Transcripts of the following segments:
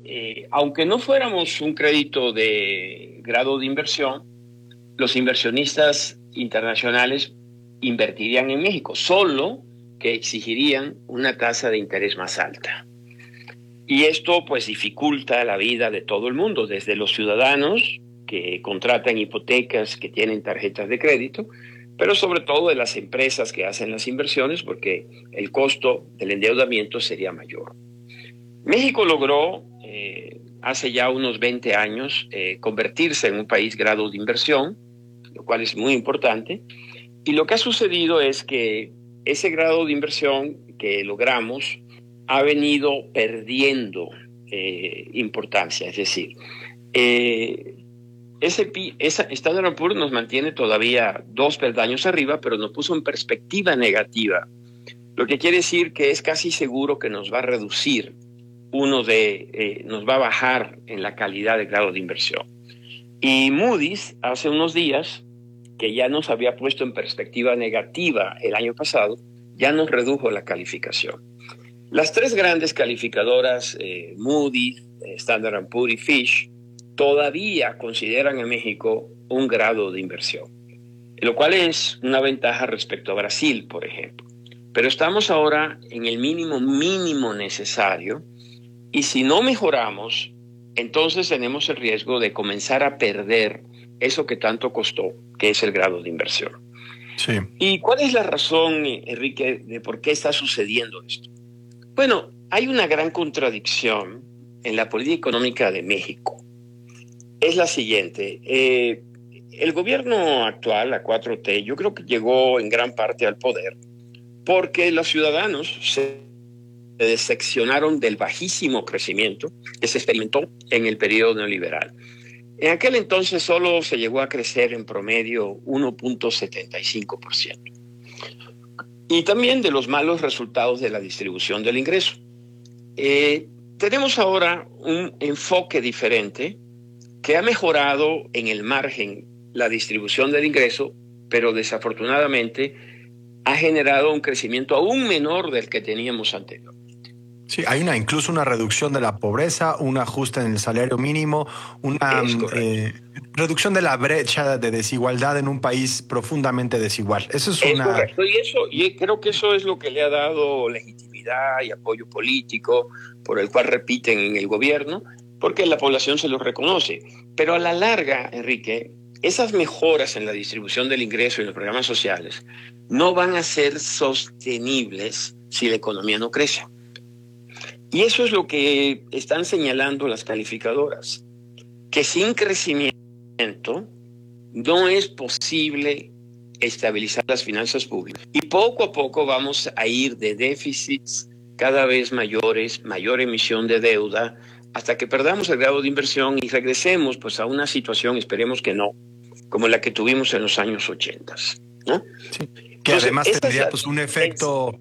aunque no fuéramos un crédito de grado de inversión, los inversionistas internacionales invertirían en México, solo que exigirían una tasa de interés más alta. Y esto pues dificulta la vida de todo el mundo, desde los ciudadanos que contratan hipotecas, que tienen tarjetas de crédito, pero sobre todo de las empresas que hacen las inversiones, porque el costo del endeudamiento sería mayor. México logró hace ya unos 20 años convertirse en un país grado de inversión, lo cual es muy importante. Y lo que ha sucedido es que ese grado de inversión que logramos ha venido perdiendo importancia. Es decir, Standard & Poor's nos mantiene todavía 2 peldaños arriba, pero nos puso en perspectiva negativa, lo que quiere decir que es casi seguro que nos va a reducir nos va a bajar en la calidad del grado de inversión. Y Moody's hace unos días, que ya nos había puesto en perspectiva negativa el año pasado, ya nos redujo la calificación. Las 3 grandes calificadoras, Moody's, Standard & Poor's y Fitch, todavía consideran a México un grado de inversión, lo cual es una ventaja respecto a Brasil, por ejemplo. Pero estamos ahora en el mínimo necesario, y si no mejoramos, entonces tenemos el riesgo de comenzar a perder eso que tanto costó, que es el grado de inversión. Sí. ¿Y cuál es la razón, Enrique, de por qué está sucediendo esto? Bueno, hay una gran contradicción en la política económica de México. Es la siguiente. El gobierno actual, la 4T, yo creo que llegó en gran parte al poder porque los ciudadanos se decepcionaron del bajísimo crecimiento que se experimentó en el periodo neoliberal. En aquel entonces solo se llegó a crecer en promedio 1.75%. Y también de los malos resultados de la distribución del ingreso. Tenemos ahora un enfoque diferente que ha mejorado en el margen la distribución del ingreso, pero desafortunadamente ha generado un crecimiento aún menor del que teníamos anteriormente. Sí, hay incluso una reducción de la pobreza, un ajuste en el salario mínimo, una reducción de la brecha de desigualdad en un país profundamente desigual. Eso es correcto, y creo que eso es lo que le ha dado legitimidad y apoyo político, por el cual repiten en el gobierno, porque la población se lo reconoce. Pero a la larga, Enrique, esas mejoras en la distribución del ingreso y en los programas sociales no van a ser sostenibles si la economía no crece. Y eso es lo que están señalando las calificadoras, que sin crecimiento no es posible estabilizar las finanzas públicas. Y poco a poco vamos a ir de déficits cada vez mayores, mayor emisión de deuda, hasta que perdamos el grado de inversión y regresemos pues a una situación, esperemos que no, como la que tuvimos en los años 80, ¿no? Sí, que entonces, además tendría pues un efecto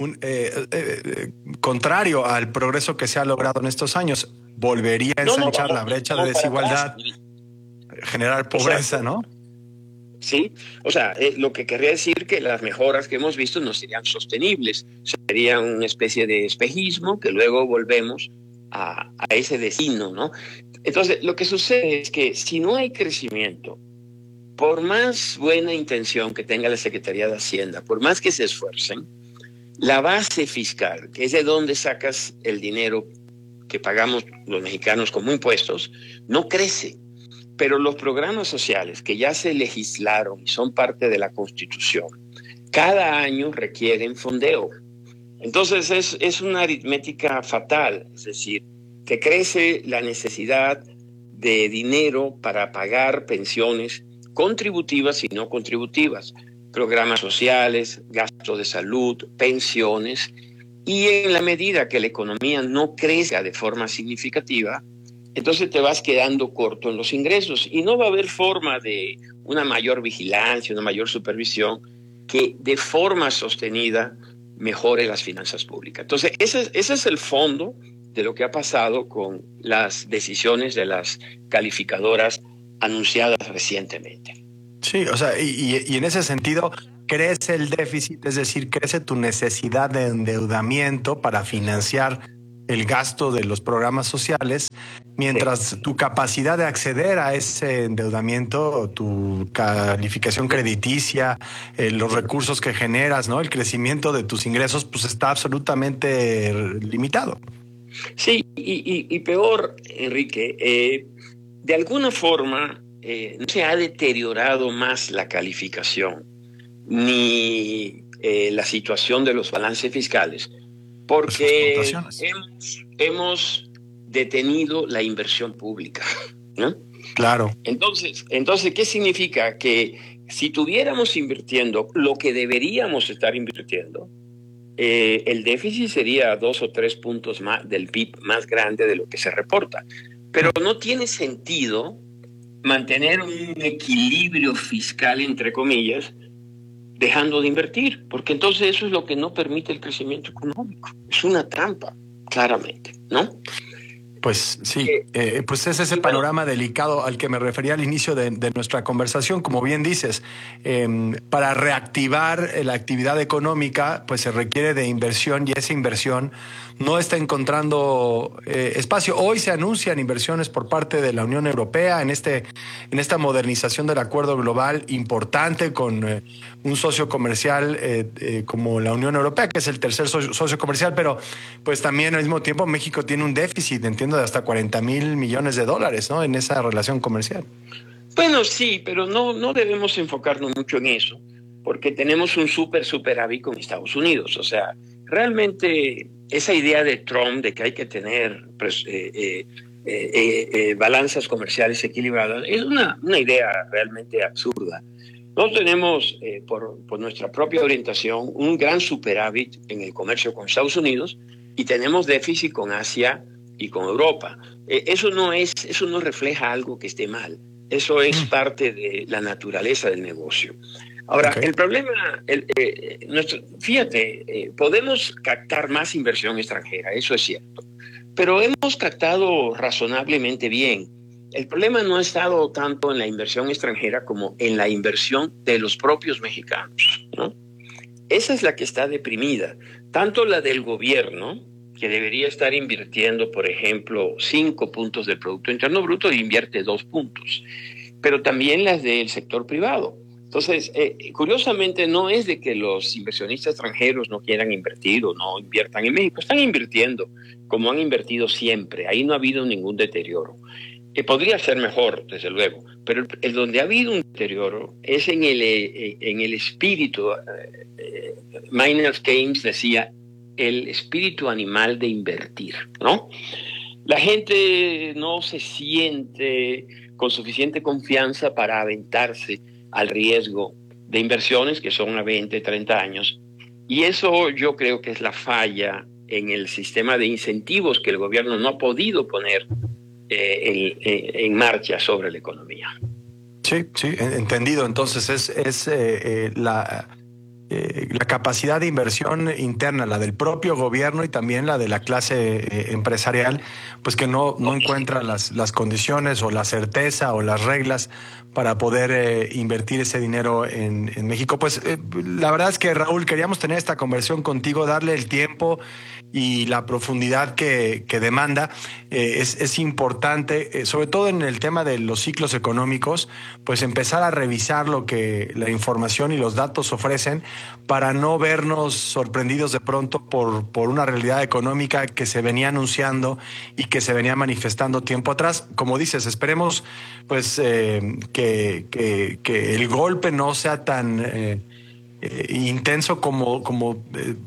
contrario al progreso que se ha logrado en estos años. Volvería a ensanchar la brecha de desigualdad, generar pobreza, ¿no? Sí, o sea, lo que querría decir que las mejoras que hemos visto no serían sostenibles, serían una especie de espejismo que luego volvemos a ese destino, ¿no? Entonces, lo que sucede es que si no hay crecimiento, por más buena intención que tenga la Secretaría de Hacienda, por más que se esfuercen, la base fiscal, que es de donde sacas el dinero que pagamos los mexicanos como impuestos, no crece. Pero los programas sociales que ya se legislaron y son parte de la Constitución, cada año requieren fondeo. Entonces es una aritmética fatal, es decir, que crece la necesidad de dinero para pagar pensiones contributivas y no contributivas, programas sociales, gastos de salud, pensiones, y en la medida que la economía no crezca de forma significativa, entonces te vas quedando corto en los ingresos y no va a haber forma de una mayor vigilancia, una mayor supervisión que de forma sostenida mejore las finanzas públicas. Entonces, ese es el fondo de lo que ha pasado con las decisiones de las calificadoras anunciadas recientemente. Sí, o sea, y en ese sentido crece el déficit, es decir, crece tu necesidad de endeudamiento para financiar el gasto de los programas sociales, mientras tu capacidad de acceder a ese endeudamiento, tu calificación crediticia, los recursos que generas, ¿no? El crecimiento de tus ingresos, pues está absolutamente limitado. Sí, y peor, Enrique, de alguna forma no se ha deteriorado más la calificación ni la situación de los balances fiscales, porque hemos detenido la inversión pública, ¿no? Claro. Entonces, ¿qué significa? Que si tuviéramos invirtiendo lo que deberíamos estar invirtiendo, el déficit sería 2 o 3 puntos más del PIB más grande de lo que se reporta. Pero no tiene sentido mantener un equilibrio fiscal, entre comillas, dejando de invertir, porque entonces eso es lo que no permite el crecimiento económico. Es una trampa, claramente, ¿no? Pues sí, pues es ese panorama delicado al que me refería al inicio de nuestra conversación. Como bien dices, para reactivar la actividad económica, pues se requiere de inversión y esa inversión no está encontrando espacio. Hoy se anuncian inversiones por parte de la Unión Europea en esta modernización del acuerdo global importante con un socio comercial como la Unión Europea, que es el tercer socio comercial, pero pues también al mismo tiempo México tiene un déficit, entiendo, de hasta 40,000 millones de dólares, ¿no? En esa relación comercial. Bueno, sí, pero no debemos enfocarnos mucho en eso, porque tenemos un superávit con Estados Unidos. O sea, realmente esa idea de Trump de que hay que tener balanzas comerciales equilibradas es una idea realmente absurda. Nosotros tenemos, por nuestra propia orientación, un gran superávit en el comercio con Estados Unidos y tenemos déficit con Asia y con Europa. Eso no refleja algo que esté mal. Eso es parte de la naturaleza del negocio. Ahora, el problema, fíjate, podemos captar más inversión extranjera, eso es cierto, pero hemos captado razonablemente bien. El problema no ha estado tanto en la inversión extranjera como en la inversión de los propios mexicanos, ¿no? Esa es la que está deprimida, tanto la del gobierno, que debería estar invirtiendo, por ejemplo, 5 puntos del Producto Interno Bruto y invierte 2 puntos, pero también las del sector privado. Entonces, curiosamente, no es de que los inversionistas extranjeros no quieran invertir o no inviertan en México, están invirtiendo como han invertido siempre, ahí no ha habido ningún deterioro. Podría ser mejor, desde luego, pero el donde ha habido un deterioro es en el espíritu. Maynard Keynes decía, el espíritu animal de invertir, ¿no? La gente no se siente con suficiente confianza para aventarse al riesgo de inversiones que son a 20, 30 años. Y eso yo creo que es la falla en el sistema de incentivos que el gobierno no ha podido poner en marcha sobre la economía. Sí, entendido. Entonces es la capacidad de inversión interna, la del propio gobierno y también la de la clase empresarial, pues que no encuentra las condiciones o la certeza o las reglas para poder invertir ese dinero en México. Pues la verdad es que, Raúl, queríamos tener esta conversación contigo, darle el tiempo y la profundidad que demanda. Es importante, sobre todo en el tema de los ciclos económicos, pues empezar a revisar lo que la información y los datos ofrecen para no vernos sorprendidos de pronto por una realidad económica que se venía anunciando y que se venía manifestando tiempo atrás. Como dices, esperemos pues que el golpe no sea tan intenso como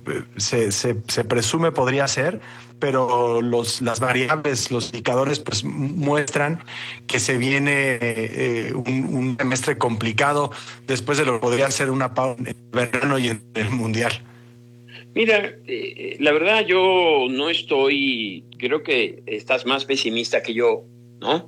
se presume podría ser, pero las variables, los indicadores pues muestran que se viene un semestre complicado después de lo que podría ser una pausa en el verano y en el mundial. Mira, la verdad yo no creo que estás más pesimista que yo, ¿no?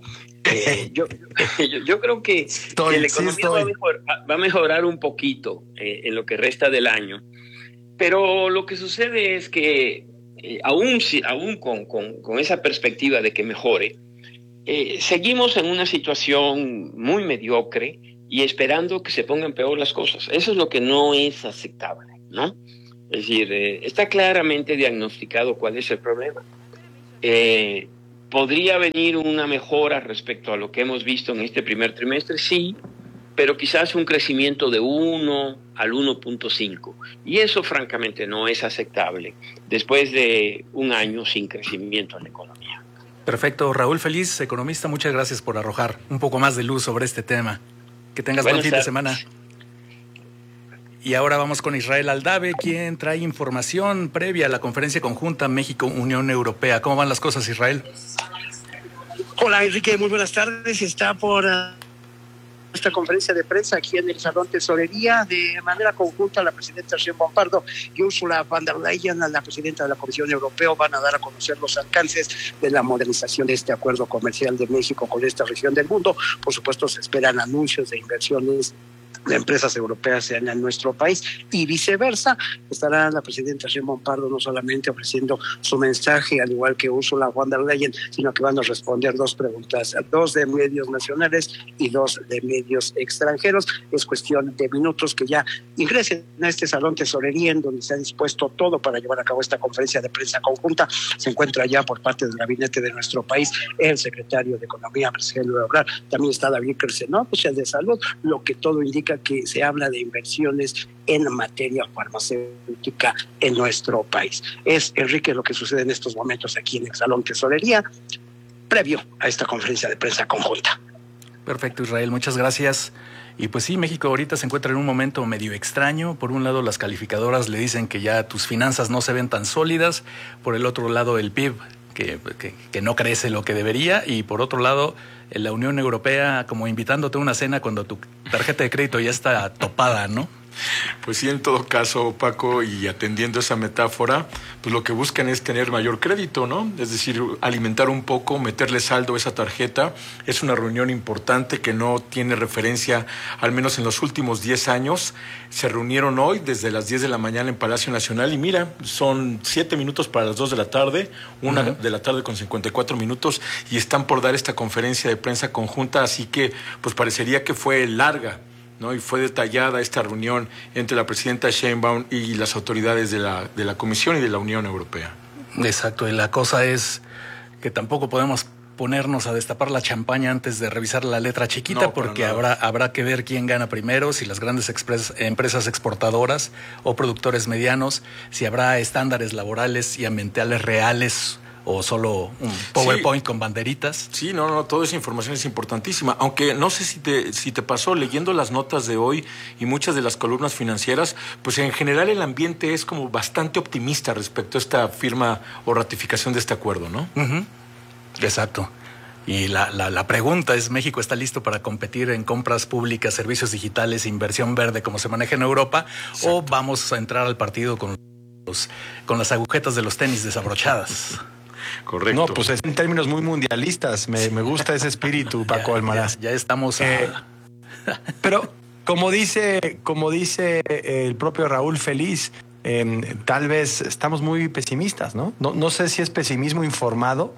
Yo creo que la economía va a mejorar un poquito en lo que resta del año, pero lo que sucede es que aún con esa perspectiva de que mejore, seguimos en una situación muy mediocre y esperando que se pongan peor las cosas. Eso es lo que no es aceptable, ¿no? Es decir, está claramente diagnosticado cuál es el problema. ¿Podría venir una mejora respecto a lo que hemos visto en este primer trimestre? Sí, pero quizás un crecimiento de 1 al 1.5. Y eso francamente no es aceptable después de un año sin crecimiento en la economía. Perfecto. Raúl Feliz, economista, muchas gracias por arrojar un poco más de luz sobre este tema. Que tengas buen fin de semana. Y ahora vamos con Israel Aldave, quien trae información previa a la conferencia conjunta México-Unión Europea. ¿Cómo van las cosas, Israel? Hola, Enrique, muy buenas tardes. Está por esta conferencia de prensa aquí en el Salón Tesorería de manera conjunta la presidenta Sheinbaum Pardo y Ursula von der Leyen, la presidenta de la Comisión Europea, van a dar a conocer los alcances de la modernización de este acuerdo comercial de México con esta región del mundo. Por supuesto, se esperan anuncios de inversiones de empresas europeas en nuestro país y viceversa. Estará la presidenta Sheinbaum Pardo no solamente ofreciendo su mensaje, al igual que Ursula von der Leyen, sino que van a responder 2 preguntas, 2 de medios nacionales y 2 de medios extranjeros. Es cuestión de minutos que ya ingresen a este Salón Tesorería, en donde se ha dispuesto todo para llevar a cabo esta conferencia de prensa conjunta. Se encuentra ya por parte del gabinete de nuestro país el secretario de Economía, Marcelo Ebrard. También está David Kersenov, el de Salud, lo que todo indica que se habla de inversiones en materia farmacéutica en nuestro país. Es, Enrique, lo que sucede en estos momentos aquí en el Salón Tesorería, previo a esta conferencia de prensa conjunta. Perfecto, Israel, muchas gracias. Y pues sí, México ahorita se encuentra en un momento medio extraño. Por un lado, las calificadoras le dicen que ya tus finanzas no se ven tan sólidas. Por el otro lado, el PIB que no crece lo que debería, y por otro lado la Unión Europea como invitándote a una cena cuando tu tarjeta de crédito ya está topada, ¿no? Pues sí, en todo caso, Paco, y atendiendo esa metáfora, pues lo que buscan es tener mayor crédito, ¿no? Es decir, alimentar un poco, meterle saldo a esa tarjeta. Es una reunión importante que no tiene referencia, al menos en los últimos 10 años. Se reunieron hoy desde las 10 de la mañana en Palacio Nacional y mira, son 7 minutos para las 2 de la tarde, 1 de la tarde con 54 minutos, y están por dar esta conferencia de prensa conjunta, así que pues parecería que fue larga, ¿no? Y fue detallada esta reunión entre la presidenta Sheinbaum y las autoridades de la Comisión y de la Unión Europea. Exacto, y la cosa es que tampoco podemos ponernos a destapar la champaña antes de revisar la letra chiquita, no, porque habrá que ver quién gana primero, si las grandes empresas exportadoras o productores medianos, si habrá estándares laborales y ambientales reales o solo un PowerPoint con banderitas. Sí, no, toda esa información es importantísima, aunque no sé si te pasó leyendo las notas de hoy y muchas de las columnas financieras, pues en general el ambiente es como bastante optimista respecto a esta firma o ratificación de este acuerdo, ¿no? Exacto. Y la pregunta es, ¿México está listo para competir en compras públicas, servicios digitales, inversión verde como se maneja en Europa? Exacto. ¿O vamos a entrar al partido con las agujetas de los tenis desabrochadas? Correcto. No, pues es en términos muy mundialistas. Me gusta ese espíritu, Paco Almaraz. Ya estamos. Pero como dice el propio Raúl Feliz, tal vez estamos muy pesimistas, ¿no? No sé si es pesimismo informado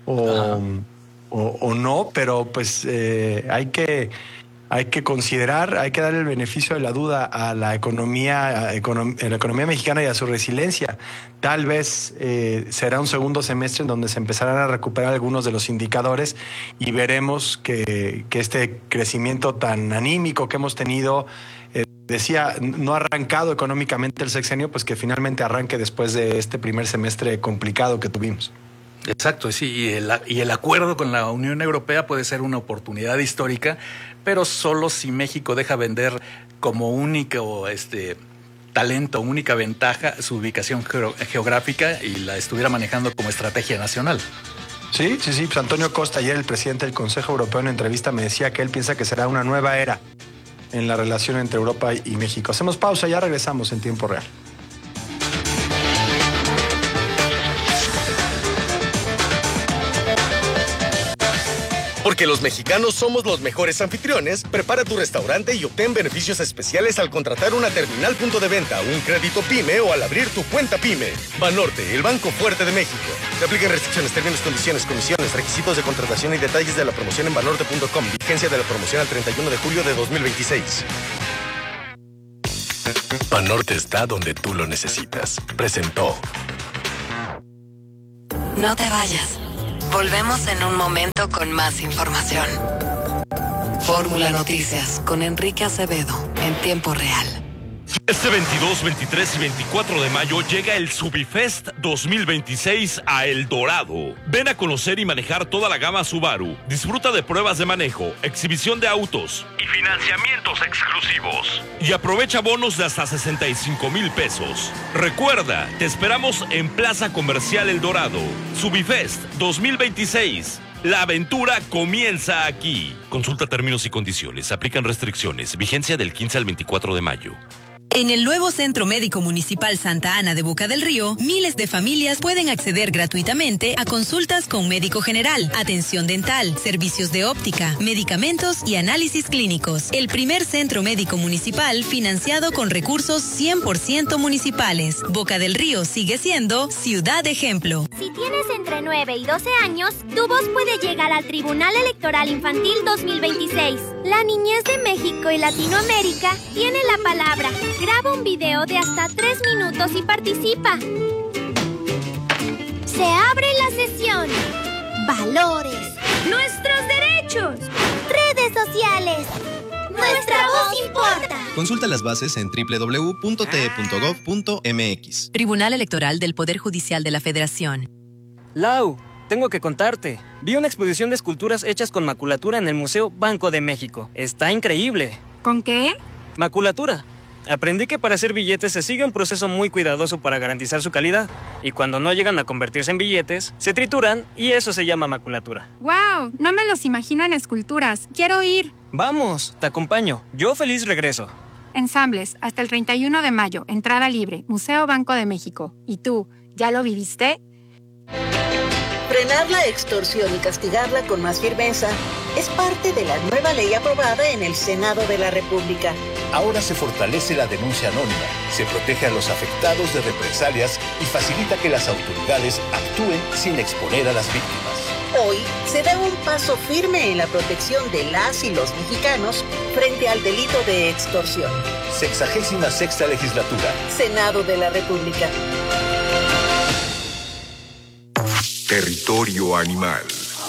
o no, pero pues hay que considerar, hay que dar el beneficio de la duda a la economía mexicana y a su resiliencia. Tal vez será un segundo semestre en donde se empezarán a recuperar algunos de los indicadores y veremos que este crecimiento tan anímico que hemos tenido, no ha arrancado económicamente el sexenio, pues que finalmente arranque después de este primer semestre complicado que tuvimos. Exacto, sí, y el acuerdo con la Unión Europea puede ser una oportunidad histórica, pero solo si México deja vender como único talento, única ventaja, su ubicación geográfica y la estuviera manejando como estrategia nacional. Sí, pues Antonio Costa, ayer el presidente del Consejo Europeo, en una entrevista me decía que él piensa que será una nueva era en la relación entre Europa y México. Hacemos pausa, ya regresamos en tiempo real. Porque los mexicanos somos los mejores anfitriones, prepara tu restaurante y obtén beneficios especiales al contratar una terminal punto de venta, un crédito PYME o al abrir tu cuenta PYME. Banorte, el banco fuerte de México. Se aplican restricciones, términos, condiciones, comisiones, requisitos de contratación y detalles de la promoción en banorte.com. Vigencia de la promoción al 31 de julio de 2026. Banorte está donde tú lo necesitas. Presentó. No te vayas. Volvemos en un momento con más información. Fórmula Noticias con Enrique Acevedo en tiempo real. Este 22, 23 y 24 de mayo llega el Subifest 2026 a El Dorado. Ven a conocer y manejar toda la gama Subaru. Disfruta de pruebas de manejo, exhibición de autos y financiamientos exclusivos. Y aprovecha bonos de hasta 65,000 pesos. Recuerda, te esperamos en Plaza Comercial El Dorado. Subifest 2026. La aventura comienza aquí. Consulta términos y condiciones. Aplican restricciones. Vigencia del 15 al 24 de mayo. En el nuevo Centro Médico Municipal Santa Ana de Boca del Río, miles de familias pueden acceder gratuitamente a consultas con médico general, atención dental, servicios de óptica, medicamentos y análisis clínicos. El primer centro médico municipal financiado con recursos 100% municipales. Boca del Río sigue siendo ciudad ejemplo. Si tienes entre 9 y 12 años, tu voz puede llegar al Tribunal Electoral Infantil 2026. La niñez de México y Latinoamérica tiene la palabra. Graba un video de hasta 3 minutos y participa. Se abre la sesión. Valores. Nuestros derechos. Redes sociales. Nuestra voz importa. Consulta las bases en www.te.gov.mx. Tribunal Electoral del Poder Judicial de la Federación. Lau, tengo que contarte. Vi una exposición de esculturas hechas con maculatura en el Museo Banco de México. Está increíble. ¿Con qué? Maculatura. Aprendí que para hacer billetes se sigue un proceso muy cuidadoso para garantizar su calidad. Y cuando no llegan a convertirse en billetes, se trituran y eso se llama maculatura. ¡Wow! No me los imagino en esculturas. ¡Quiero ir! Vamos, te acompaño. Yo feliz regreso. Ensambles, hasta el 31 de mayo. Entrada libre. Museo Banco de México. ¿Y tú, ya lo viviste? Frenar la extorsión y castigarla con más firmeza es parte de la nueva ley aprobada en el Senado de la República. Ahora se fortalece la denuncia anónima, se protege a los afectados de represalias y facilita que las autoridades actúen sin exponer a las víctimas. Hoy se da un paso firme en la protección de las y los mexicanos frente al delito de extorsión. 66ª Legislatura. Senado de la República. Territorio animal.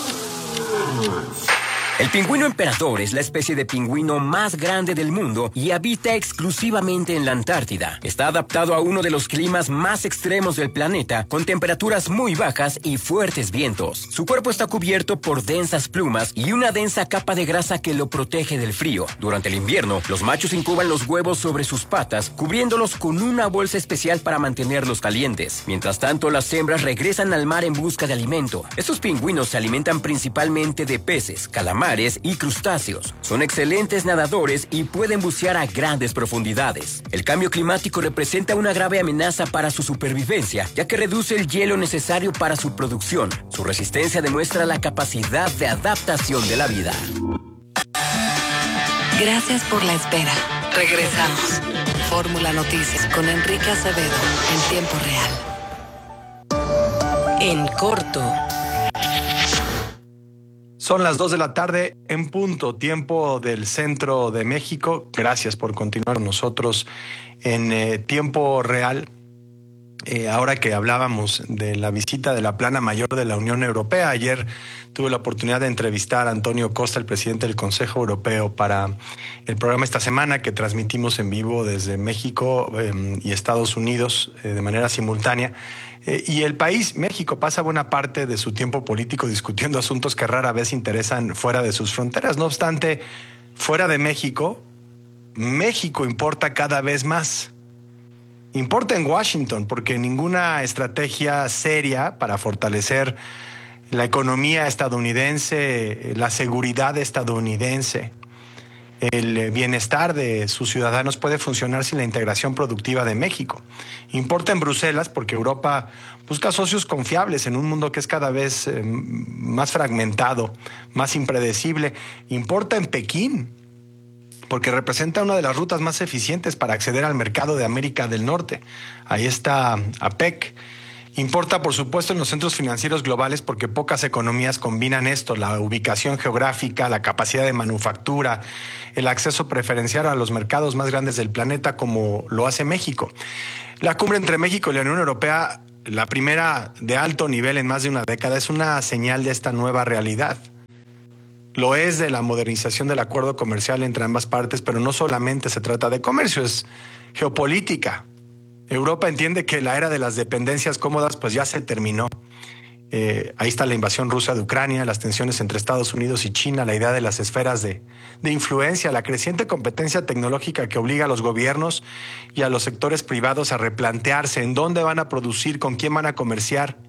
El pingüino emperador es la especie de pingüino más grande del mundo y habita exclusivamente en la Antártida. Está adaptado a uno de los climas más extremos del planeta, con temperaturas muy bajas y fuertes vientos. Su cuerpo está cubierto por densas plumas y una densa capa de grasa que lo protege del frío. Durante el invierno, los machos incuban los huevos sobre sus patas, cubriéndolos con una bolsa especial para mantenerlos calientes. Mientras tanto, las hembras regresan al mar en busca de alimento. Estos pingüinos se alimentan principalmente de peces, calamares y crustáceos. Son excelentes nadadores y pueden bucear a grandes profundidades. El cambio climático representa una grave amenaza para su supervivencia, ya que reduce el hielo necesario para su producción. Su resistencia demuestra la capacidad de adaptación de la vida. Gracias por la espera. Regresamos. Fórmula Noticias con Enrique Acevedo en tiempo real. En corto. Son las 2 de la tarde en punto, tiempo del centro de México. Gracias por continuar con nosotros en tiempo real. Ahora que hablábamos de la visita de la plana mayor de la Unión Europea, ayer tuve la oportunidad de entrevistar a Antonio Costa, el presidente del Consejo Europeo, para el programa esta semana que transmitimos en vivo desde México y Estados Unidos de manera simultánea. Y el país, México, pasa buena parte de su tiempo político discutiendo asuntos que rara vez interesan fuera de sus fronteras. No obstante, fuera de México, México importa cada vez más. Importa en Washington porque ninguna estrategia seria para fortalecer la economía estadounidense, la seguridad estadounidense, el bienestar de sus ciudadanos puede funcionar sin la integración productiva de México. Importa en Bruselas porque Europa busca socios confiables en un mundo que es cada vez más fragmentado, más impredecible. Importa en Pekín porque representa una de las rutas más eficientes para acceder al mercado de América del Norte. Ahí está APEC. Importa, por supuesto, en los centros financieros globales porque pocas economías combinan esto, la ubicación geográfica, la capacidad de manufactura, el acceso preferencial a los mercados más grandes del planeta como lo hace México. La cumbre entre México y la Unión Europea la primera de alto nivel en más de una década, es una señal de esta nueva realidad. Lo es de la modernización del acuerdo comercial entre ambas partes, pero no solamente se trata de comercio, es geopolítica. Europa entiende que la era de las dependencias cómodas pues ya se terminó. Ahí está la invasión rusa de Ucrania, las tensiones entre Estados Unidos y China, la idea de las esferas de influencia, la creciente competencia tecnológica que obliga a los gobiernos y a los sectores privados a replantearse en dónde van a producir, con quién van a comerciar.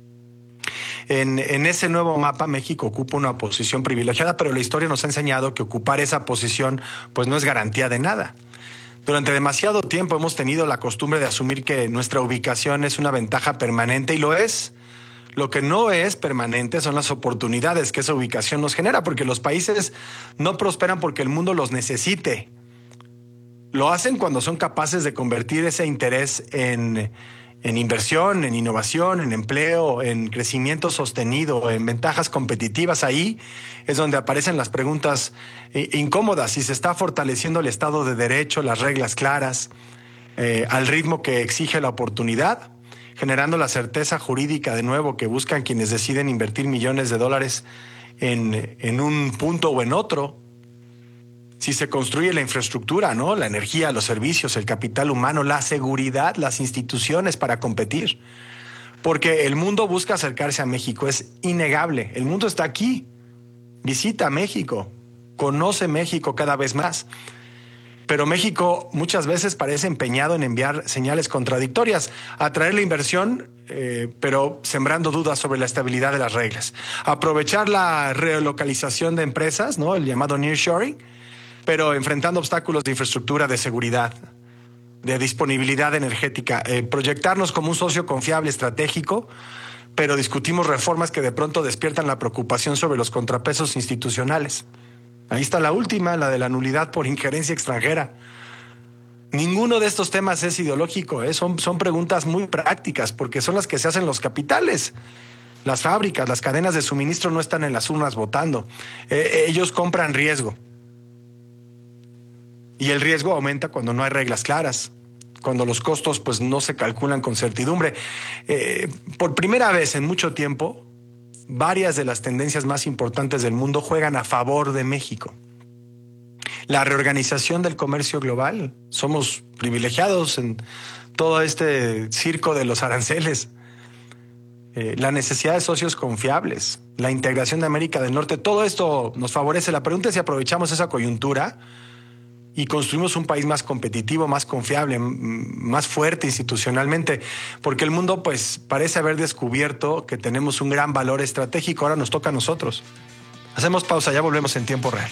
En ese nuevo mapa, México ocupa una posición privilegiada, pero la historia nos ha enseñado que ocupar esa posición pues no es garantía de nada. Durante demasiado tiempo hemos tenido la costumbre de asumir que nuestra ubicación es una ventaja permanente, y lo es. Lo que no es permanente son las oportunidades que esa ubicación nos genera, porque los países no prosperan porque el mundo los necesite. Lo hacen cuando son capaces de convertir ese interés en inversión, en innovación, en empleo, en crecimiento sostenido, en ventajas competitivas. Ahí es donde aparecen las preguntas incómodas: si se está fortaleciendo el Estado de Derecho, las reglas claras, al ritmo que exige la oportunidad, generando la certeza jurídica de nuevo que buscan quienes deciden invertir millones de dólares en un punto o en otro. Si se construye la infraestructura, ¿no? La energía, los servicios, el capital humano, la seguridad, las instituciones para competir. Porque el mundo busca acercarse a México, es innegable. El mundo está aquí. Visita México, conoce México cada vez más. Pero México muchas veces parece empeñado en enviar señales contradictorias, atraer la inversión, pero sembrando dudas sobre la estabilidad de las reglas. Aprovechar la relocalización de empresas, ¿no? El llamado nearshoring, pero enfrentando obstáculos de infraestructura, de seguridad, de disponibilidad energética. Proyectarnos como un socio confiable, estratégico, pero discutimos reformas que de pronto despiertan la preocupación sobre los contrapesos institucionales. Ahí está la última, la de la nulidad por injerencia extranjera. Ninguno de estos temas es ideológico, son preguntas muy prácticas, porque son las que se hacen los capitales. Las fábricas, las cadenas de suministro no están en las urnas votando. Ellos compran riesgo. Y el riesgo aumenta cuando no hay reglas claras, cuando los costos pues no se calculan con certidumbre. Por primera vez en mucho tiempo, varias de las tendencias más importantes del mundo juegan a favor de México. La reorganización del comercio global. Somos privilegiados en todo este circo de los aranceles. La necesidad de socios confiables, la integración de América del Norte, todo esto nos favorece. La pregunta es si aprovechamos esa coyuntura y construimos un país más competitivo, más confiable, más fuerte institucionalmente, porque el mundo pues parece haber descubierto que tenemos un gran valor estratégico. Ahora nos toca a nosotros. Hacemos pausa, ya volvemos en tiempo real.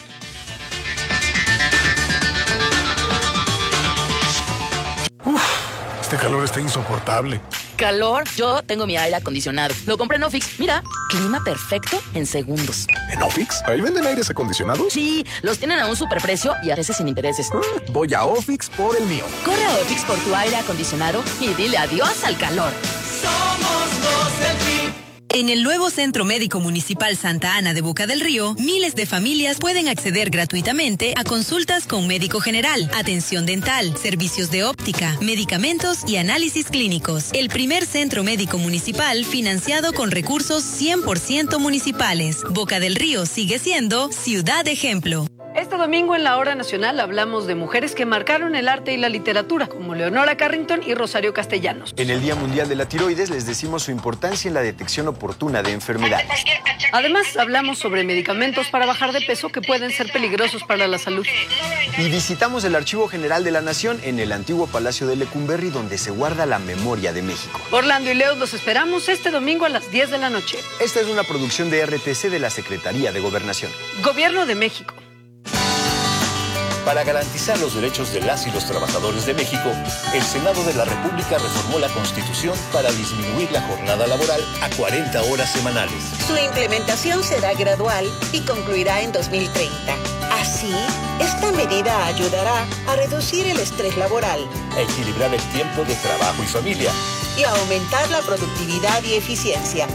Este calor está insoportable. ¿Calor? Yo tengo mi aire acondicionado. Lo compré en Ofix. Mira, clima perfecto en segundos. ¿En Ofix? ¿Ahí venden aires acondicionados? Sí, los tienen a un superprecio y a veces sin intereses. Voy a Ofix por el mío. Corre a Ofix por tu aire acondicionado y dile adiós al calor. Somos los del PIB. En el nuevo Centro Médico Municipal Santa Ana de Boca del Río, miles de familias pueden acceder gratuitamente a consultas con médico general, atención dental, servicios de óptica, medicamentos y análisis clínicos. El primer centro médico municipal financiado con recursos 100% municipales. Boca del Río sigue siendo ciudad ejemplo. Este domingo en la Hora Nacional hablamos de mujeres que marcaron el arte y la literatura, como Leonora Carrington y Rosario Castellanos. En el Día Mundial de la Tiroides les decimos su importancia en la detección oportuna de enfermedades. Además, hablamos sobre medicamentos para bajar de peso que pueden ser peligrosos para la salud. Y visitamos el Archivo General de la Nación en el antiguo Palacio de Lecumberri, donde se guarda la memoria de México. Orlando y Leo los esperamos este domingo a las 10 de la noche. Esta es una producción de RTC de la Secretaría de Gobernación. Gobierno de México. Para garantizar los derechos de las y los trabajadores de México, el Senado de la República reformó la Constitución para disminuir la jornada laboral a 40 horas semanales. Su implementación será gradual y concluirá en 2030. Así, esta medida ayudará a reducir el estrés laboral, a equilibrar el tiempo de trabajo y familia y a aumentar la productividad y eficiencia.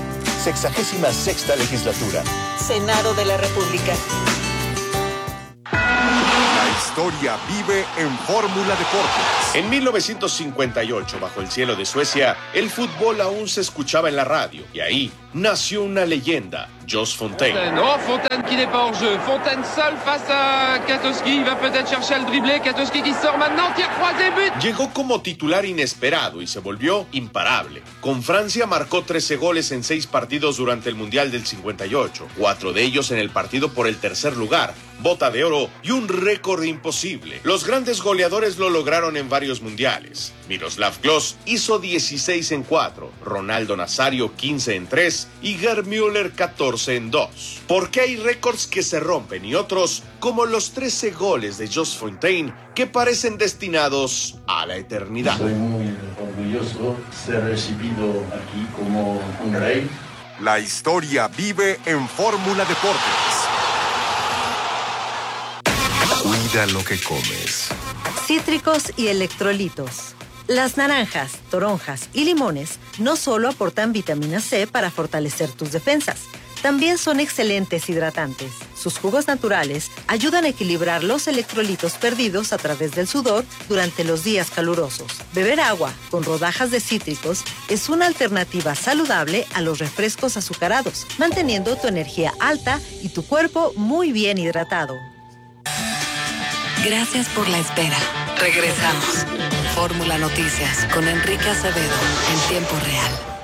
66ª legislatura. Senado de la República. historia vive en Fórmula Deportes. En 1958, bajo el cielo de Suecia, el fútbol aún se escuchaba en la radio. Y ahí nació una leyenda, Jos Fontaine. Oh, Fontaine qui n'est pas hors jeu. Fontaine seul face à Katowski. Il va peut-être chercher el dribblé. Katowski qui sort maintenant. Tir croisé, but. Llegó como titular inesperado y se volvió imparable. Con Francia marcó 13 goles en 6 partidos durante el Mundial del 58. 4 de ellos en el partido por el tercer lugar, bota de oro y un récord imposible. Los grandes goleadores lo lograron en varios mundiales. Miroslav Klose hizo 16 en 4, Ronaldo Nazario 15 en 3 y Gerd Müller 14 en 2. Porque hay récords que se rompen y otros, como los 13 goles de Jos Fontaine, que parecen destinados a la eternidad. Soy muy orgulloso de ser recibido aquí como un rey. La historia vive en Fórmula Deportes. Cuida lo que comes. Cítricos y electrolitos. Las naranjas, toronjas y limones no solo aportan vitamina C para fortalecer tus defensas, también son excelentes hidratantes. Sus jugos naturales ayudan a equilibrar los electrolitos perdidos a través del sudor durante los días calurosos. Beber agua con rodajas de cítricos es una alternativa saludable a los refrescos azucarados, manteniendo tu energía alta y tu cuerpo muy bien hidratado. Gracias por la espera. Regresamos. Fórmula Noticias con Enrique Acevedo en tiempo real.